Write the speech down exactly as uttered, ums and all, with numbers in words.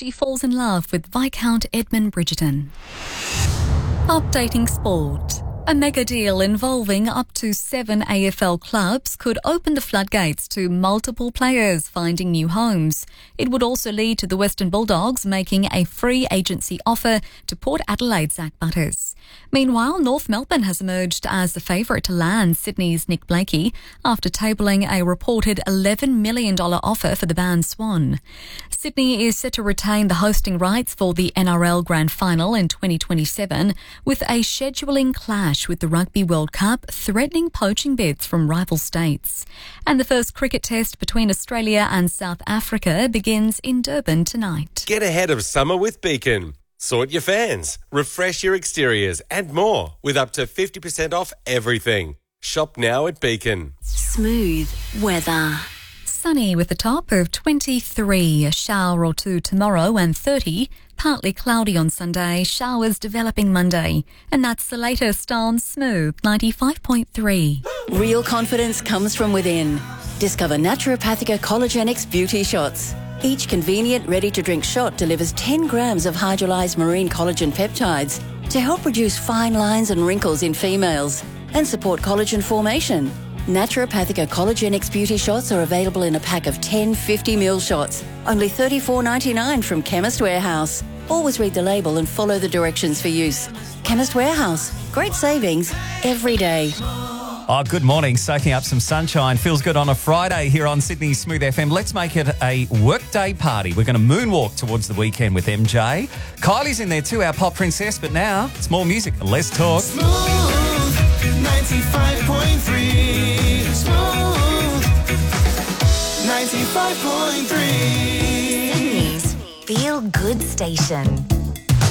she falls in love with Viscount Edmund Bridgerton. Updating sport. A mega deal involving up to seven A F L clubs could open the floodgates to multiple players finding new homes. It would also lead to the Western Bulldogs making a free agency offer to Port Adelaide's Zach Butters. Meanwhile, North Melbourne has emerged as the favourite to land Sydney's Nick Blakey after tabling a reported eleven million dollars offer for the band Swan. Sydney is set to retain the hosting rights for the N R L Grand Final in twenty twenty-seven, with a scheduling clash with the Rugby World Cup threatening poaching bids from rival states. And the first cricket test between Australia and South Africa begins in Durban tonight. Get ahead of summer with Beacon. Sort your fans, refresh your exteriors and more with up to fifty percent off everything. Shop now at Beacon. Smooth weather. Sunny with a top of twenty-three, a shower or two tomorrow and thirty. Partly cloudy on Sunday, showers developing Monday. And that's the latest on Smooth ninety-five point three. Real confidence comes from within. Discover Naturopathica Collagen X Beauty Shots. Each convenient, ready-to-drink shot delivers ten grams of hydrolyzed marine collagen peptides to help reduce fine lines and wrinkles in females and support collagen formation. Naturopathica Collagen X Beauty Shots are available in a pack of ten fifty milliliter shots, only thirty-four ninety-nine from Chemist Warehouse. Always read the label and follow the directions for use. Chemist Warehouse. Great savings every day. Oh, good morning. Soaking up some sunshine. Feels good on a Friday here on Sydney Smooth F M. Let's make it a workday party. We're going to moonwalk towards the weekend with M J. Kylie's in there too, our pop princess. But now it's more music and less talk. Smooth ninety-five point three. Smooth ninety-five point three. Sydney's Feel Good Station.